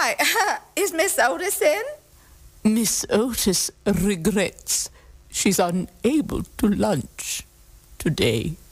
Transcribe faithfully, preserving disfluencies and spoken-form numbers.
Why, is Miss Otis in? Miss Otis regrets she's unable to lunch today.